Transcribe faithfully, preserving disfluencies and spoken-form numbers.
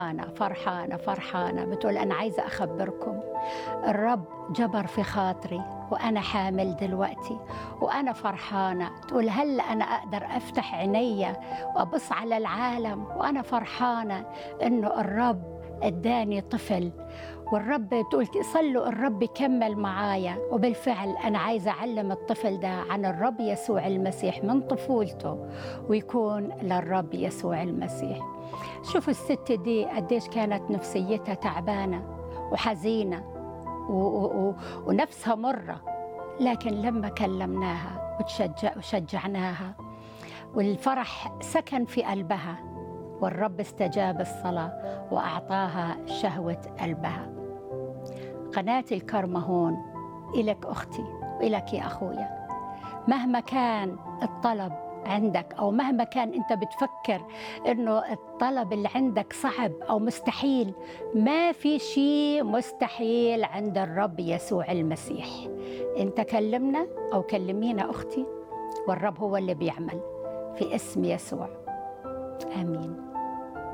أنا فرحانة فرحانة بتقول أنا عايزة أخبركم الرب جبر في خاطري وأنا حامل دلوقتي وأنا فرحانة. تقول هل أنا أقدر أفتح عيني وأبص على العالم وأنا فرحانة إنه الرب اداني طفل، والرب بتقول صلوا الرب يكمل معايا. وبالفعل أنا عايزة أعلم الطفل ده عن الرب يسوع المسيح من طفولته ويكون للرب يسوع المسيح. شوفوا الست دي قديش كانت نفسيتها تعبانة وحزينة و- و- و- ونفسها مرة، لكن لما كلمناها وتشجع وشجعناها والفرح سكن في قلبها، والرب استجاب الصلاة وأعطاها شهوة قلبها. قناة الكرمة هون إلك أختي وإلك يا أخويا، مهما كان الطلب عندك أو مهما كان أنت بتفكر إنه الطلب اللي عندك صعب أو مستحيل، ما في شيء مستحيل عند الرب يسوع المسيح. أنت كلمنا أو كلمينا أختي، والرب هو اللي بيعمل في اسم يسوع. آمين.